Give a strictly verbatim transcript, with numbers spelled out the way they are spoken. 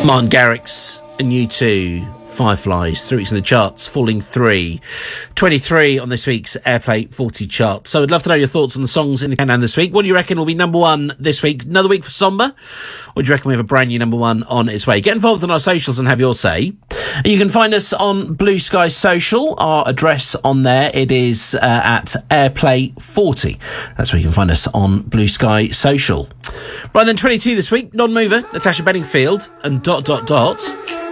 Martin Garrix and U two, Fireflies, three weeks in the charts, falling three. twenty-three on this week's Airplay forty chart. So I'd love to know your thoughts on the songs in the countdown this week. What do you reckon will be number one this week? Another week for Somber? Or do you reckon we have a brand new number one on its way? Get involved in our socials and have your say. You can find us on Blue Sky Social. Our address on there, it is uh, at Airplay forty. That's where you can find us on Blue Sky Social. Right then, twenty-two this week, Non-Mover, Natasha Bedingfield and dot dot dot.